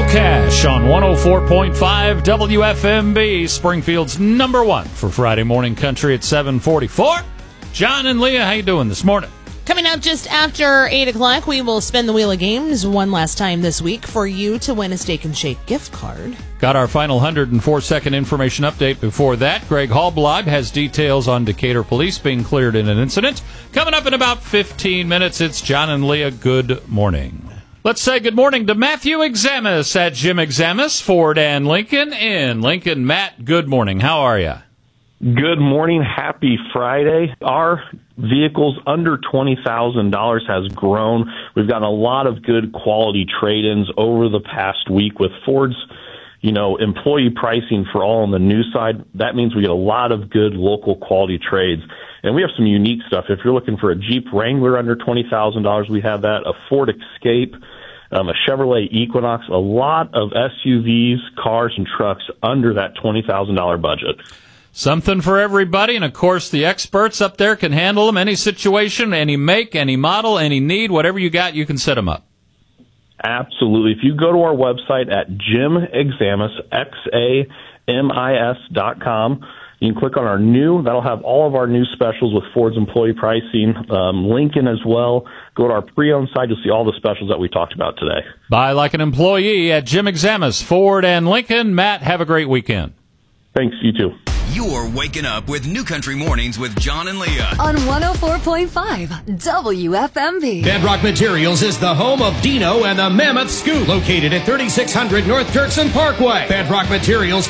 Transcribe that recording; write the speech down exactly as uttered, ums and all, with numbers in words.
Cash on one oh four point five W F M B, Springfield's number one for Friday morning country at seven forty-four. John and Leah, how you doing this morning? Coming up just after eight o'clock, we will spin the Wheel of Games one last time this week for you to win a Steak and Shake gift card. Got our final one hundred four second information update before that. Greg Halbleib has details on Decatur police being cleared in an incident. Coming up in about fifteen minutes, it's John and Leah. Good morning. Let's say good morning to Matthew Examus at Jim Examus, Ford and Lincoln in Lincoln. Matt, good morning. How are you? Good morning. Happy Friday. Our vehicles under twenty thousand dollars has grown. We've gotten a lot of good quality trade-ins over the past week with Ford's, you know, employee pricing for all on the new side. That means we get a lot of good local quality trades. And we have some unique stuff. If you're looking for a Jeep Wrangler under twenty thousand dollars, we have that. A Ford Escape, um, a Chevrolet Equinox, a lot of S U Vs, cars, and trucks under that twenty thousand dollars budget. Something for everybody, and of course the experts up there can handle them. Any situation, any make, any model, any need, whatever you got, you can set them up. Absolutely. If you go to our website at Jim Examus, X A M I S dot com, you can click on our new. That'll have all of our new specials with Ford's employee pricing. Um, Lincoln as well. Go to our pre-owned side. You'll see all the specials that we talked about today. Buy like an employee at Jim Examus, Ford and Lincoln. Matt, have a great weekend. Thanks. You too. You're waking up with New Country Mornings with John and Leah on one oh four point five W F M B. Bedrock Materials is the home of Dino and the Mammoth Scoop, located at thirty-six hundred North Dirksen Parkway. Bedrock Materials